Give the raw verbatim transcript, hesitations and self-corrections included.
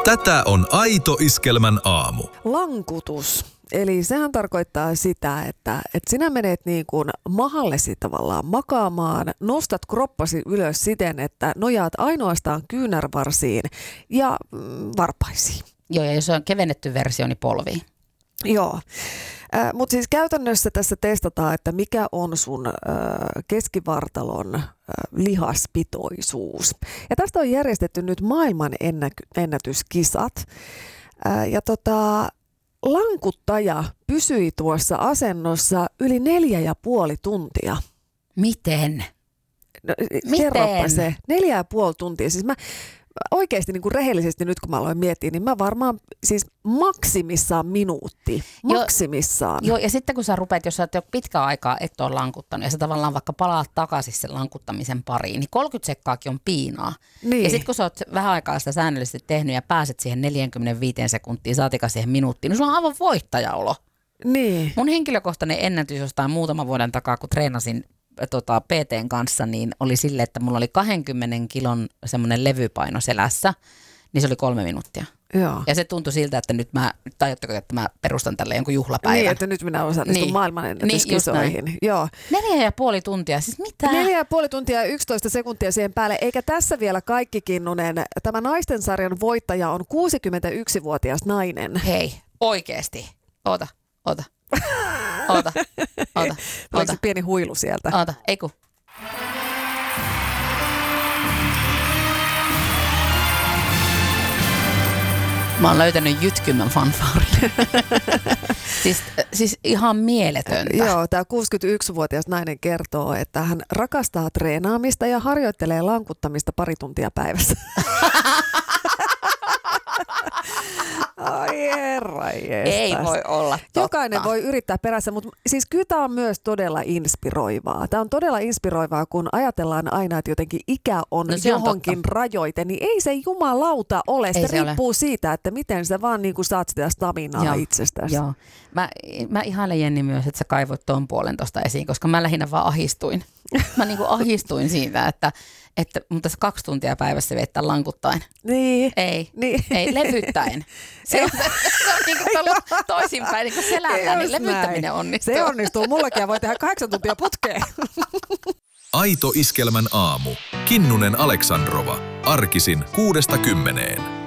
Tätä on Aito Iskelmän aamu. Lankutus. Eli sehän tarkoittaa sitä, että, että sinä menet niin kuin mahallesi tavallaan makaamaan, nostat kroppasi ylös siten, että nojaat ainoastaan kyynärvarsiin ja mm, varpaisiin. Joo, ja jos on kevennetty versio, niin polviin. Joo, äh, mutta siis käytännössä tässä testataan, että mikä on sun äh, keskivartalon äh, lihaspitoisuus. Ja tästä on järjestetty nyt maailman ennä- ennätyskisat. Äh, ja tota... Lankuttaja pysyi tuossa asennossa yli neljä ja puoli tuntia. Miten? No, Miten? Kerropa se. Neljä ja puoli tuntia. Siis mä oikeasti niin kuin rehellisesti nyt kun mä aloin miettiä, niin mä varmaan siis maksimissaan minuutti. Maksimissaan. Joo, ja sitten kun sä rupeat, jos sä oot jo pitkään aikaa et ole lankuttanut ja sä tavallaan vaikka palaat takaisin sen lankuttamisen pariin, niin kolmekymmentä sekkaakin on piinaa. Niin. Ja sitten kun sä oot vähän aikaa sitä säännöllisesti tehnyt ja pääset siihen neljäkymmentäviisi sekuntiin, saatika siihen minuuttiin, niin sulla on aivan voittajaolo. Niin. Mun henkilökohtainen ennätys jostain muutaman vuoden takaa, kun treenasin tota, P T:n kanssa, niin oli sille, että mulla oli kaksikymmentä kilon semmoinen levypaino selässä, niin se oli kolme minuuttia. Joo. Ja se tuntui siltä, että nyt mä, tajutteko, että mä perustan tälle jonkun juhlapäivän. Niin, että nyt minä osallistun niin. maailmanennätyskisoihin. Niin, Joo. Neljä ja puoli tuntia, siis mitä? Neljä ja puoli tuntia ja yksitoista sekuntia siihen päälle, eikä tässä vielä kaikki Kinnunen. Tämä naisten sarjan voittaja on kuusikymmentäyksivuotias nainen. Hei, oikeesti. Oota, oota. Oota, oota, oota. Pieni huilu sieltä? Oota, ei kun. Mä oon löytänyt jytkymän fanfaarin. siis, siis ihan mieletöntä. Joo, tämä kuusikymmentäyksivuotias nainen kertoo, että hän rakastaa treenaamista ja harjoittelee lankuttamista pari tuntia päivässä. Ai herra jestas. Ei voi olla totta. Jokainen voi yrittää perässä, mutta siis kyllä tämä on myös todella inspiroivaa. Tämä on todella inspiroivaa, kun ajatellaan aina, että jotenkin ikä on no johonkin on rajoite, niin ei se jumalauta ole. Ei se, se riippuu ole. Siitä, että miten sä vaan niin kuin saat sitä staminaa joo, itsestäsi. Joo. Mä, mä ihailen Jenni myös, että sä kaivoit ton puolen tosta esiin, koska mä lähinnä vaan ahistuin. Mä niin kuin ahistuin siitä, että että mun tässä kaksi tuntia päivässä viettää lankuttaen. Niin. Ei, niin. ei levyttäen. Se on, se on niin kuin tullut toisinpäin, niin kuin selällä, niin levyttäminen näin. Onnistuu. Se onnistuu. Mullakin voi tehdä kahdeksan tuntia putkeen. Aito Iskelmän aamu. Kinnunen Aleksandrova. Arkisin kuudesta kymmeneen.